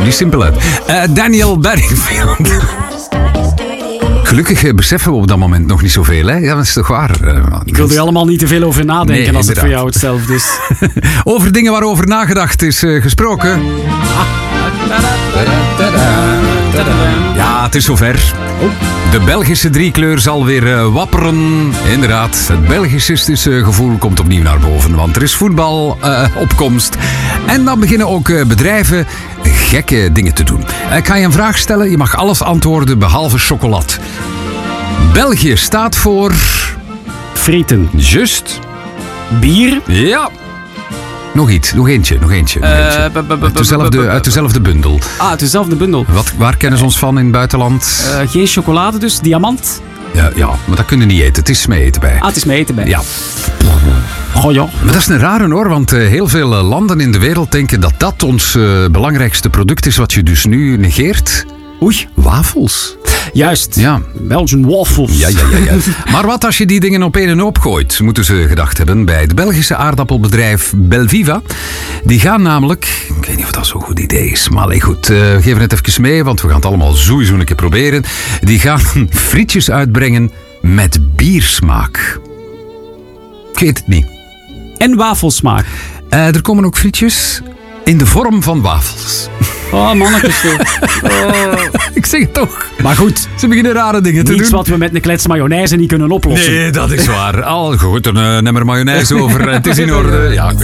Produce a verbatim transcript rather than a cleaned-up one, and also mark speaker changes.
Speaker 1: niet simpel uit. Uh, Daniel Bedingfield. Gelukkig beseffen we op dat moment nog niet zoveel. Hè? Ja, dat is toch waar? Uh,
Speaker 2: ik wil er allemaal niet te veel over nadenken
Speaker 1: nee,
Speaker 2: als het voor jou hetzelfde is.
Speaker 1: Over dingen waarover nagedacht is uh, gesproken. Ja, het is zover. De Belgische driekleur zal weer uh, wapperen. Inderdaad, het Belgische gevoel komt opnieuw naar boven. Want er is voetbal uh, opkomst. En dan beginnen ook uh, bedrijven gekke dingen te doen. Uh, ik ga je een vraag stellen. Je mag alles antwoorden behalve chocolade. België staat voor...
Speaker 2: Frieten.
Speaker 1: Just.
Speaker 2: Bier.
Speaker 1: Ja. Nog iets, nog eentje, nog eentje. Nog eentje. Uh, b- b- b- uit, dezelfde, uit dezelfde bundel.
Speaker 2: Ah, uit dezelfde bundel.
Speaker 1: Wat, waar kennen ze ons van in het buitenland?
Speaker 2: Uh, geen chocolade dus, diamant.
Speaker 1: Ja, ja, maar dat kunnen niet eten. Het is mee eten bij.
Speaker 2: Ah, het is mee eten bij.
Speaker 1: Ja.
Speaker 2: Oh ja.
Speaker 1: Maar dat is een rare hoor, want uh, heel veel uh, landen in de wereld denken dat dat ons uh, belangrijkste product is wat je dus nu negeert.
Speaker 2: Oei.
Speaker 1: Wafels.
Speaker 2: Juist.
Speaker 1: Ja.
Speaker 2: Belgian waffles.
Speaker 1: Ja, ja, ja, ja. Maar wat als je die dingen op één en hoop gooit, moeten ze gedacht hebben bij het Belgische aardappelbedrijf Belviva. Die gaan namelijk, ik weet niet of dat zo'n goed idee is, maar allee, goed, uh, we geven het even mee, want we gaan het allemaal sowieso een keer proberen. Die gaan frietjes uitbrengen met biersmaak. Ik weet het niet.
Speaker 2: En wafelsmaak.
Speaker 1: Uh, er komen ook frietjes in de vorm van wafels.
Speaker 2: Oh, mannetjes toch. Oh.
Speaker 1: Ik zeg het toch.
Speaker 2: Maar goed.
Speaker 1: Ze beginnen rare dingen te doen.
Speaker 2: Niets wat we met een klets mayonaise niet kunnen oplossen.
Speaker 1: Nee, dat is waar. Al goed, er een emmer mayonaise over. Het is in orde. Ja, ik weet